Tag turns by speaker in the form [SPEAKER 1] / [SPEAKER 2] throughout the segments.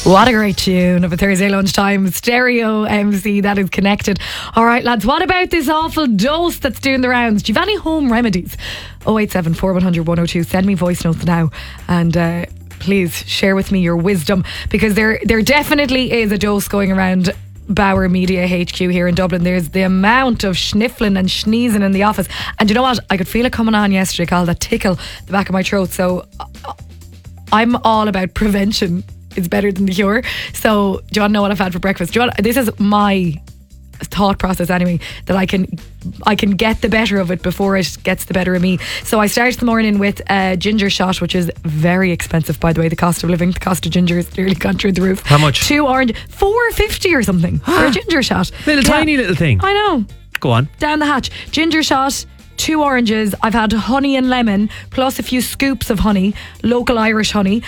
[SPEAKER 1] What a great tune of a Thursday lunchtime. Stereo MC that is connected. All right, lads, what about this awful dose that's doing the rounds? Do you have any home remedies? 087 4100 102. Send me voice notes now and please share with me your wisdom, because there definitely is a dose going around Bauer Media HQ here in Dublin. There's the amount of sniffling and sneezing in the office, and you know what, I could feel it coming on yesterday, Carl, that tickle the back of my throat. So I'm all about prevention. It's better than the cure. So do you want to know what I've had for breakfast? This is my thought process anyway, that I can get the better of it before it gets the better of me. So I started the morning with a ginger shot, which is very expensive, by the way. The cost of living, the cost of ginger has nearly gone through the roof.
[SPEAKER 2] How much?
[SPEAKER 1] 2 orange, $4.50 or something for a ginger shot.
[SPEAKER 2] Tiny little thing.
[SPEAKER 1] I know.
[SPEAKER 2] Go on.
[SPEAKER 1] Down the hatch. Ginger shot, 2 oranges. I've had honey and lemon, plus a few scoops of honey, local Irish honey,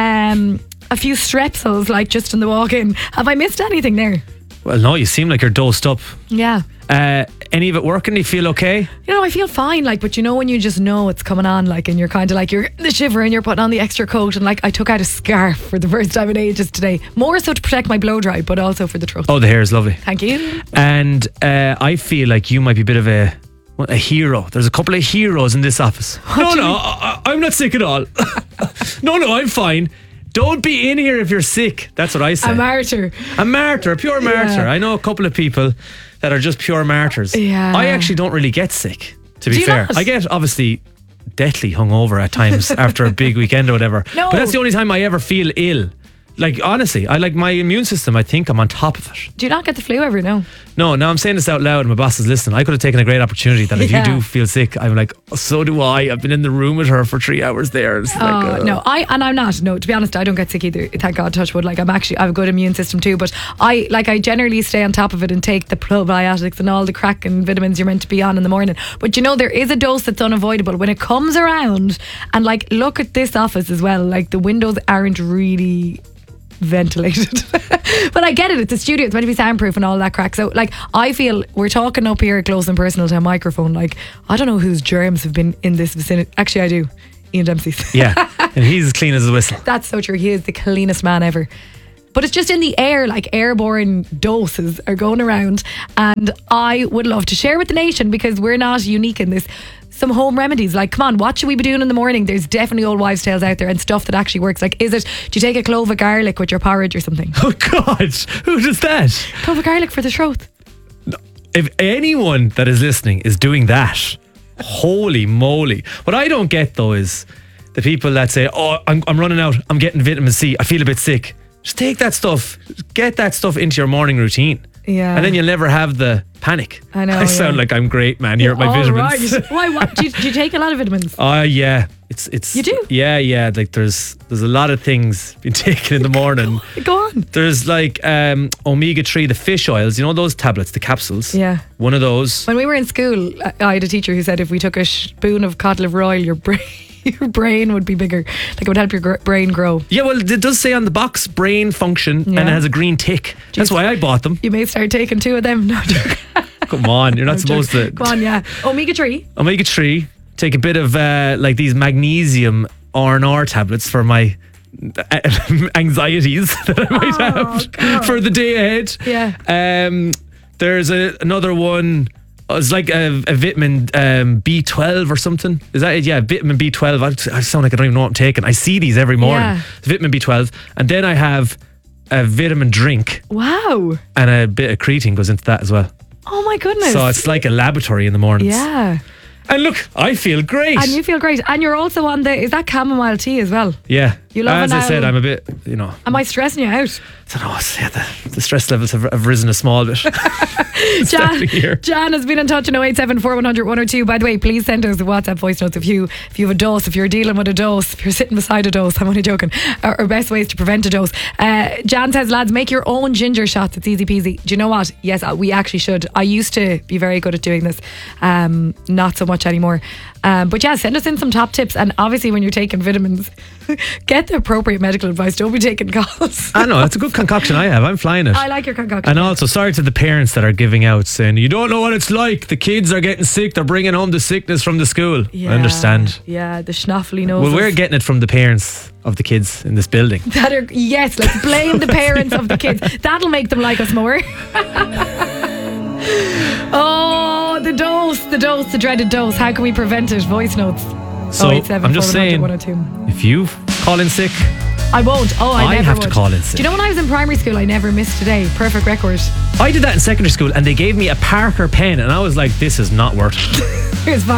[SPEAKER 1] a few strepsils, like just in the walk-in. Have I missed anything there?
[SPEAKER 2] Well, no, you seem like you're dosed up.
[SPEAKER 1] Yeah.
[SPEAKER 2] Any of it working? Do you feel okay?
[SPEAKER 1] You know, I feel fine, like, but you know when you just know it's coming on, like, and you're kind of like, you're the shiver and you're putting on the extra coat, and like, I took out a scarf for the first time in ages today, more so to protect my blow dry, but also for the throat.
[SPEAKER 2] Oh, the hair is lovely.
[SPEAKER 1] Thank you.
[SPEAKER 2] And I feel like you might be a bit of a hero. There's a couple of heroes in this office. I'm not sick at all. No, I'm fine. Don't be in here if you're sick. That's what I say.
[SPEAKER 1] A martyr.
[SPEAKER 2] A pure martyr. I know a couple of people that are just pure martyrs.
[SPEAKER 1] Yeah.
[SPEAKER 2] I actually don't really get sick, to be
[SPEAKER 1] Do you
[SPEAKER 2] fair.
[SPEAKER 1] not?
[SPEAKER 2] I get obviously deathly hungover at times after a big weekend or whatever.
[SPEAKER 1] No.
[SPEAKER 2] But that's the only time I ever feel ill. Like, honestly, I like my immune system. I think I'm on top of it.
[SPEAKER 1] Do you not get the flu ever? No.
[SPEAKER 2] No, now I'm saying this out loud and my boss is listening. I could have taken a great opportunity that if you do feel sick, I'm like, oh, so do I. I've been in the room with her for 3 hours there. It's
[SPEAKER 1] No, I'm not. No, to be honest, I don't get sick either. Thank God, touch wood. Like, I have a good immune system too, but I generally stay on top of it and take the probiotics and all the crack and vitamins you're meant to be on in the morning. But you know, there is a dose that's unavoidable when it comes around. And like, look at this office as well. Like, the windows aren't really ventilated. But I get it, it's a studio, it's meant to be soundproof and all that crack. So like, I feel we're talking up here close and personal to a microphone. Like, I don't know whose germs have been in this vicinity. Actually I do. Ian Dempsey's.
[SPEAKER 2] Yeah, and he's as clean as a whistle.
[SPEAKER 1] That's so true. He is the cleanest man ever. But it's just in the air, like airborne doses are going around, and I would love to share with the nation, because we're not unique in this, some home remedies. Like, come on, what should we be doing in the morning? There's definitely old wives' tales out there and stuff that actually works. Like, do you take a clove of garlic with your porridge or something?
[SPEAKER 2] Oh God, who does that?
[SPEAKER 1] Clove of garlic for the throat.
[SPEAKER 2] No, if anyone that is listening is doing that, holy moly. What I don't get though is the people that say, oh, I'm running out, I'm getting vitamin C, I feel a bit sick. Just take that stuff, get that stuff into your morning routine.
[SPEAKER 1] Yeah.
[SPEAKER 2] And then you'll never have the panic.
[SPEAKER 1] I know.
[SPEAKER 2] I sound like I'm great, man, here at my vitamins.
[SPEAKER 1] Right. Why? What? Do you take a lot of vitamins?
[SPEAKER 2] Yeah. It's.
[SPEAKER 1] You do?
[SPEAKER 2] Yeah. Like there's a lot of things being taken in the morning.
[SPEAKER 1] Go on.
[SPEAKER 2] There's like omega-3, the fish oils. You know those tablets, the capsules.
[SPEAKER 1] Yeah.
[SPEAKER 2] One of those.
[SPEAKER 1] When we were in school, I had a teacher who said if we took a spoon of cod liver oil, your brain would be bigger. Like, it would help your brain grow.
[SPEAKER 2] Yeah, well, it does say on the box brain function, and it has a green tick.
[SPEAKER 1] Jeez.
[SPEAKER 2] That's why I bought them.
[SPEAKER 1] You may start taking 2 of them. No joke.
[SPEAKER 2] Come on, you're not supposed to.
[SPEAKER 1] Go on, yeah. Omega-3.
[SPEAKER 2] Omega-3. Take a bit of like these magnesium R&R tablets for my anxieties that I might have for the day ahead.
[SPEAKER 1] Yeah.
[SPEAKER 2] There's another one. It's like a vitamin B12 or something. Is that it? Yeah, vitamin B12. I sound like I don't even know what I'm taking. I see these every morning.
[SPEAKER 1] Yeah.
[SPEAKER 2] It's vitamin B12. And then I have a vitamin drink.
[SPEAKER 1] Wow.
[SPEAKER 2] And a bit of creatine goes into that as well.
[SPEAKER 1] Oh my goodness.
[SPEAKER 2] So it's like a laboratory in the mornings.
[SPEAKER 1] Yeah.
[SPEAKER 2] And look, I feel great.
[SPEAKER 1] And you feel great. And you're also on is that chamomile tea as well?
[SPEAKER 2] Yeah.
[SPEAKER 1] You love
[SPEAKER 2] As
[SPEAKER 1] it
[SPEAKER 2] I
[SPEAKER 1] now.
[SPEAKER 2] said, I'm a bit,
[SPEAKER 1] Am I stressing you out?
[SPEAKER 2] I don't know, the stress levels have risen a small bit.
[SPEAKER 1] Jan has been in touch on 087 4100 102. By the way, please send us WhatsApp voice notes if you have a dose, if you're dealing with a dose, if you're sitting beside a dose. I'm only joking. Or best ways to prevent a dose. Jan says, lads, make your own ginger shots. It's easy peasy. Do you know what? Yes, we actually should. I used to be very good at doing this. Not so much much anymore. But yeah, send us in some top tips. And obviously, when you're taking vitamins, get the appropriate medical advice. Don't be taking calls.
[SPEAKER 2] I know, that's a good concoction I have. I'm flying it.
[SPEAKER 1] I like your concoction.
[SPEAKER 2] And also, sorry to the parents that are giving out saying, you don't know what it's like. The kids are getting sick. They're bringing home the sickness from the school.
[SPEAKER 1] Yeah,
[SPEAKER 2] I understand.
[SPEAKER 1] Yeah, the schnaffly noses.
[SPEAKER 2] Well, we're getting it from the parents of the kids in this building.
[SPEAKER 1] Yes, let's blame the parents of the kids. That'll make them like us more. Oh, the dose, the dreaded dose. How can we prevent it? Voice notes.
[SPEAKER 2] So
[SPEAKER 1] 087
[SPEAKER 2] I'm just saying,
[SPEAKER 1] 102.
[SPEAKER 2] if you call in sick,
[SPEAKER 1] I won't. I never
[SPEAKER 2] have
[SPEAKER 1] would.
[SPEAKER 2] to call in sick.
[SPEAKER 1] Do you know when I was in primary school, I never missed a day? Perfect record.
[SPEAKER 2] I did that in secondary school and they gave me a Parker pen and I was like, this is not worth it.
[SPEAKER 1] Here's